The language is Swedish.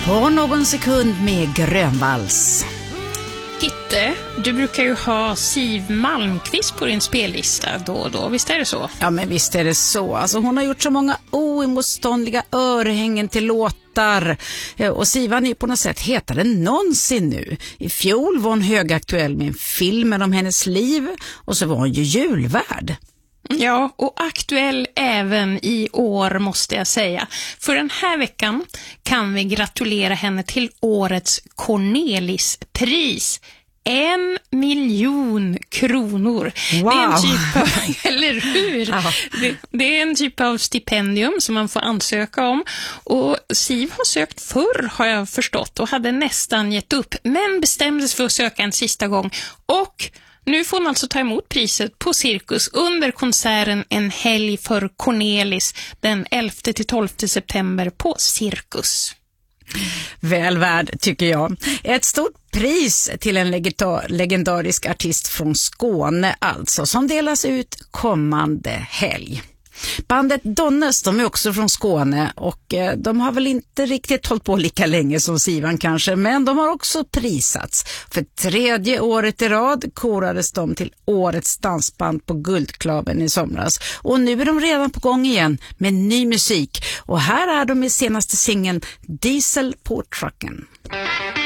På någon sekund med Grönvalls. Gitte, du brukar ju ha Siw Malmkvist på din spellista då och då, visst är det så? Ja, men visst är det så. Alltså, hon har gjort så många oemotståndliga örhängen till låtar. Och Sivan är på något sätt hetare än någonsin nu. I fjol var hon högaktuell med en film om hennes liv och så var hon ju julvärd. Ja, och aktuell även i år måste jag säga. För den här veckan kan vi gratulera henne till årets Cornelispris. 1 miljon kronor. Wow. Det är en typ av, eller hur? Ja. Det är en typ av stipendium som man får ansöka om. Och Siw har sökt förr, har jag förstått, och hade nästan gett upp. Men bestämde sig för att söka en sista gång. Och nu får hon alltså ta emot priset på Cirkus under konserten En helg för Cornelis den 11-12 september på Cirkus. Väl värd, tycker jag. Ett stort pris till en legendarisk artist från Skåne alltså, som delas ut kommande helg. Bandet Donnes, de är också från Skåne och de har väl inte riktigt hållit på lika länge som Sivan kanske, men de har också prisats. För 3:e året i rad korades de till årets dansband på Guldklaven i somras. Och nu är de redan på gång igen med ny musik. Och här är de i senaste singeln Diesel på trucken.